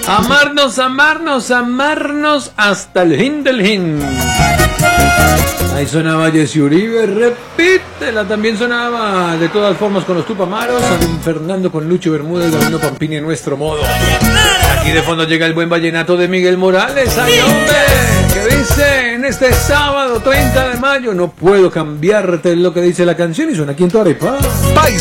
Amarnos, amarnos, amarnos hasta el hin del hin. Ahí sonaba Jesse Uribe, repítela, también sonaba de todas formas con los Tupamaros, San Fernando con Lucho Bermúdez, Gabino Pampini en nuestro modo. Aquí de fondo llega el buen vallenato de Miguel Morales, ¡ay hombre! Que dice en este sábado 30 de mayo, no puedo cambiarte lo que dice la canción y suena aquí en tu arepa.